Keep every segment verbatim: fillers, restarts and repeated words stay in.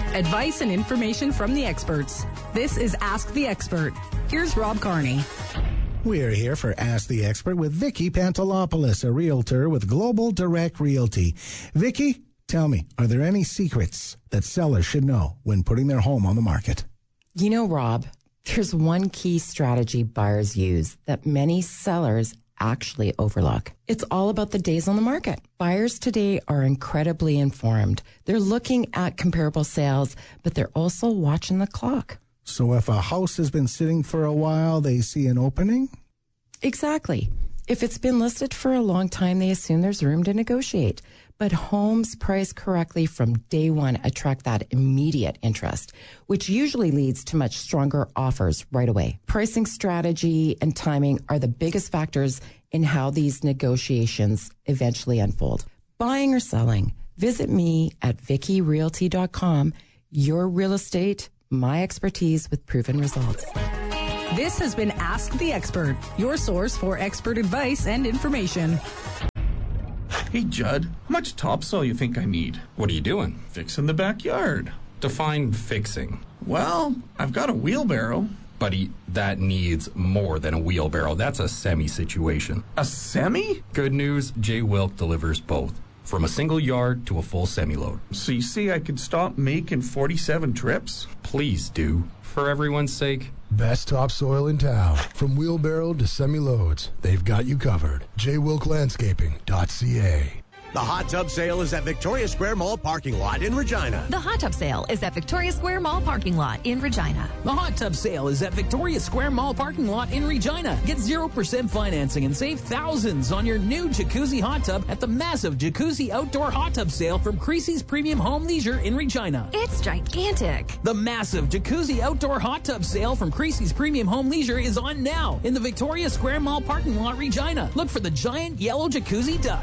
Advice and information from the experts. This is Ask the Expert. Here's Rob Carney. We're here for Ask the Expert with Vicky Pantelopoulos, a realtor with Global Direct Realty. Vicky, tell me, are there any secrets that sellers should know when putting their home on the market? You know, Rob, there's one key strategy buyers use that many sellers actually overlook. It's all about the days on the market. Buyers today are incredibly informed. They're looking at comparable sales, but they're also watching the clock. So if a house has been sitting for a while, they see an opening? Exactly. If it's been listed for a long time, they assume there's room to negotiate. But homes priced correctly from day one attract that immediate interest, which usually leads to much stronger offers right away. Pricing strategy and timing are the biggest factors in how these negotiations eventually unfold. Buying or selling, visit me at vicky realty dot com. Your real estate, my expertise with proven results. This has been Ask the Expert, your source for expert advice and information. Hey, Judd, how much topsoil you think I need? What are you doing? Fixing the backyard. Define fixing. Well, I've got a wheelbarrow. Buddy, that needs more than a wheelbarrow. That's a semi-situation. A semi? Good news, Jay Wilk delivers both. From a single yard to a full semi-load. So you see I could stop making forty-seven trips? Please do. For everyone's sake. Best topsoil in town. From wheelbarrow to semi-loads, they've got you covered. j wilk landscaping dot c a. The hot tub sale is at Victoria Square Mall parking lot in Regina. The hot tub sale is at Victoria Square Mall parking lot in Regina. The hot tub sale is at Victoria Square Mall parking lot in Regina. Get zero percent financing and save thousands on your new jacuzzi hot tub at the massive Jacuzzi Outdoor Hot Tub Sale from Creasy's Premium Home Leisure in Regina. It's gigantic. The massive Jacuzzi Outdoor Hot Tub Sale from Creasy's Premium Home Leisure is on now in the Victoria Square Mall parking lot, Regina. Look for the giant yellow jacuzzi duck.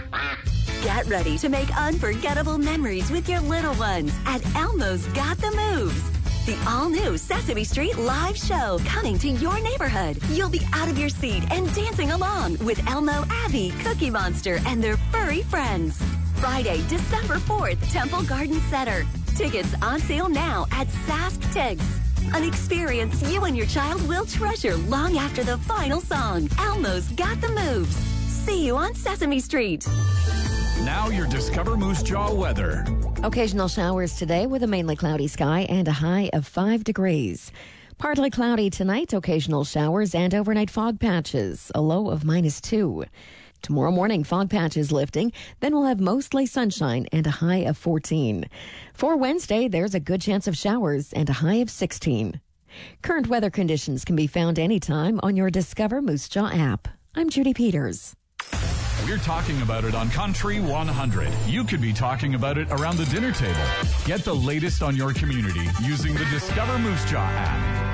Get ready to make unforgettable memories with your little ones at Elmo's Got the Moves. The all-new Sesame Street live show coming to your neighborhood. You'll be out of your seat and dancing along with Elmo, Abby, Cookie Monster, and their furry friends. Friday, December fourth, Temple Garden Center. Tickets on sale now at Sask Tigs. An experience you and your child will treasure long after the final song. Elmo's Got the Moves. See you on Sesame Street. Now your Discover Moose Jaw weather. Occasional showers today with a mainly cloudy sky and a high of five degrees. Partly cloudy tonight, occasional showers and overnight fog patches, a low of minus two. Tomorrow morning, fog patches lifting, then we'll have mostly sunshine and a high of fourteen. For Wednesday, there's a good chance of showers and a high of sixteen. Current weather conditions can be found anytime on your Discover Moose Jaw app. I'm Judy Peters. We're talking about it on Country one hundred. You could be talking about it around the dinner table. Get the latest on your community using the Discover Moose Jaw app.